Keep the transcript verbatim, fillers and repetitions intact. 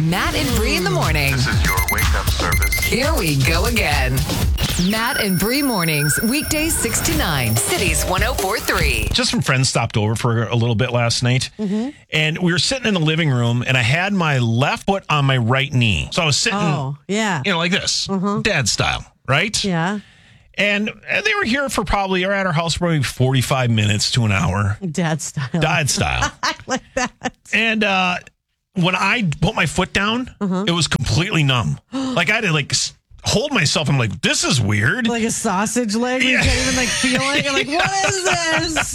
Matt and Bree in the morning. This is your wake-up service. Here we go again. Matt and Bree mornings, weekdays six to nine. Cities one oh four point three. Just some friends stopped over for a little bit last night. Mm-hmm. And we were sitting in the living room, and I had my left foot on my right knee. So I was sitting, Oh, yeah. you know, like this, dad style, right? Yeah. And they were here for probably, or at our house for maybe forty-five minutes to an hour. Dad style. Dad style. I like that. And uh, when I put my foot down, it was completely numb. Like I had to like s- hold myself. I'm like, this is weird. Like a sausage leg. You Yeah. can't even like feel it. You're like, what is this?